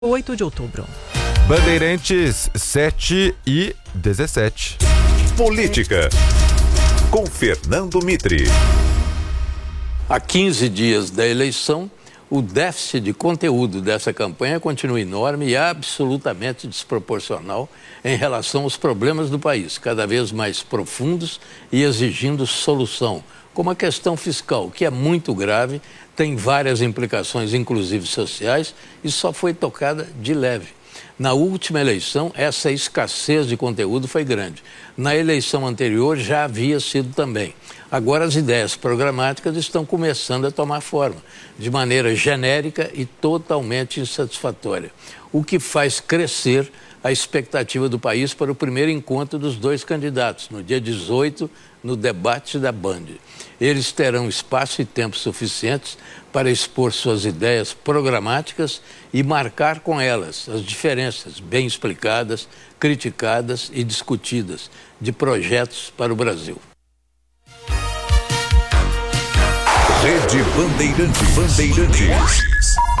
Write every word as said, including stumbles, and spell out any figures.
oito de outubro. Bandeirantes sete e dezessete. Política, com Fernando Mitre. Há quinze dias da eleição, o déficit de conteúdo dessa campanha continua enorme e absolutamente desproporcional em relação aos problemas do país, cada vez mais profundos e exigindo solução, como a questão fiscal, que é muito grave, tem várias implicações, inclusive sociais, e só foi tocada de leve. Na última eleição, essa escassez de conteúdo foi grande. Na eleição anterior, já havia sido também. Agora, as ideias programáticas estão começando a tomar forma, de maneira genérica e totalmente insatisfatória, o que faz crescer a expectativa do país para o primeiro encontro dos dois candidatos, no dia dezoito, no debate da Band. Eles terão espaço e tempo suficientes para expor suas ideias programáticas e marcar com elas as diferenças bem explicadas, criticadas e discutidas de projetos para o Brasil. Rede Bandeirantes. Bandeirantes.